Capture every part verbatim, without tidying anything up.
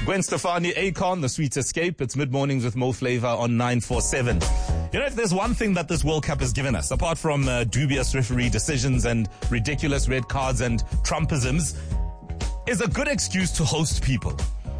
Gwen Stefani, Akon, The Sweet Escape. It's mid-mornings with Mo Flavor on nine four seven. You know, if there's one thing that this World Cup has given us, apart from uh, dubious referee decisions and ridiculous red cards and Trumpisms, is a good excuse to host people.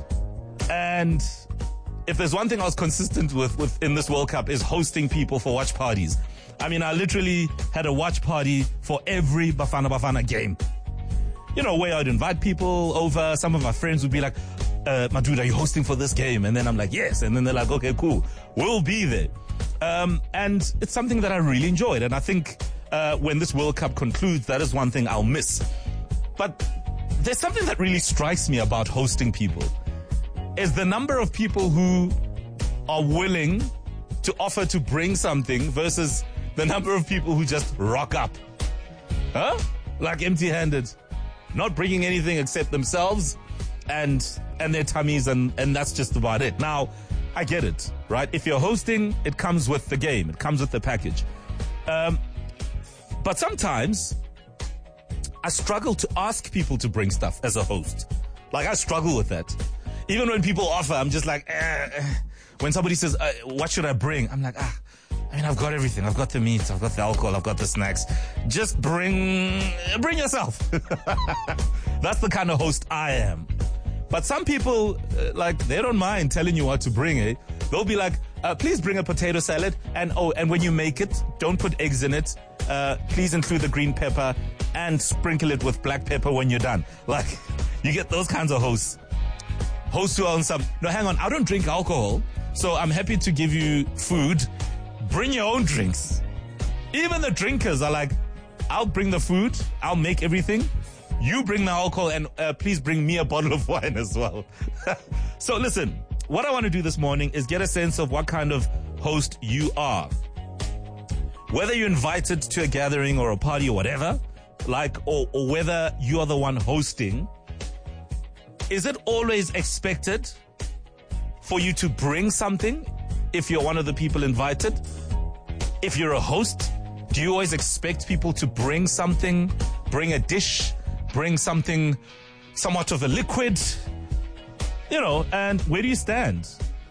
And if there's one thing I was consistent with, with in this World Cup is hosting people for watch parties. I mean, I literally had a watch party for every Bafana Bafana game. You know, where I'd invite people over. Some of my friends would be like, uh, my dude, are you hosting for this game? And then I'm like, yes. And then they're like, okay, cool. We'll be there. Um, and it's something that I really enjoyed. And I think uh, when this World Cup concludes, that is one thing I'll miss. But there's something that really strikes me about hosting people is the number of people who are willing to offer to bring something versus the number of people who just rock up. Huh? Like empty-handed. Not bringing anything except themselves and and their tummies, and, and that's just about it. Now, I get it, right? If you're hosting, it comes with the game. It comes with the package. Um, but sometimes, I struggle to ask people to bring stuff as a host. Like, I struggle with that. Even when people offer, I'm just like, eh, eh. When somebody says, uh, what should I bring? I'm like, ah, I mean, I've got everything. I've got the meat. I've got the alcohol. I've got the snacks. Just bring, bring yourself. That's the kind of host I am. But some people, uh, like, they don't mind telling you what to bring, eh? They'll be like, uh, please bring a potato salad. And, oh, and when you make it, don't put eggs in it. Uh, please include the green pepper and sprinkle it with black pepper when you're done. Like, you get those kinds of hosts. Hosts who are on some, no, hang on, I don't drink alcohol, so I'm happy to give you food. Bring your own drinks. Even the drinkers are like, I'll bring the food, I'll make everything. You bring the alcohol, and uh, please bring me a bottle of wine as well. So listen, what I want to do this morning is get a sense of what kind of host you are. Whether you're invited to a gathering or a party or whatever, like, or, or whether you are the one hosting, is it always expected for you to bring something if you're one of the people invited? If you're a host, do you always expect people to bring something, bring a dish, bring something, somewhat of a liquid? You know, and where do you stand?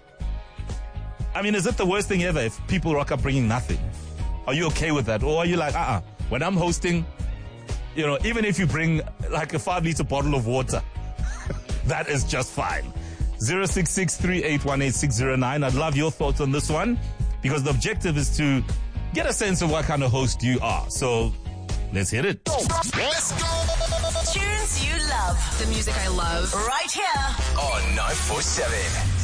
I mean, is it the worst thing ever if people rock up bringing nothing? Are you okay with that? Or are you like, uh-uh, when I'm hosting, you know, even if you bring like a five liter bottle of water, that is just fine. zero six six three eight one eight six zero nine. I'd love your thoughts on this one because the objective is to get a sense of what kind of host you are. So let's hit it. Let's go! Tunes you love. The music I love. Right here On nine four seven.